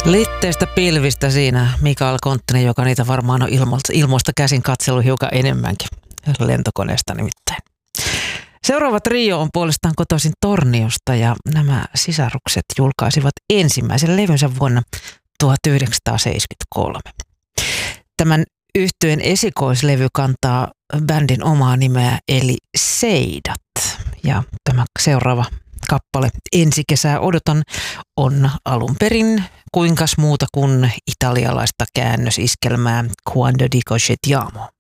Litteistä pilvistä siinä Mikael Konttinen, joka niitä varmaan on ilmoista käsin katsellut hiukan enemmänkin. Lentokoneesta nimittäin. Seuraava trio on puolestaan kotoisin Torniosta ja nämä sisarukset julkaisivat ensimmäisen levynsä vuonna 1973. Tämän yhtyeen esikoislevy kantaa bändin omaa nimeä eli Seidat. Ja tämä seuraava kappale Ensi kesää odotan on alun perin kuinkas muuta kuin italialaista käännösiskelmää Quando dico ci amo.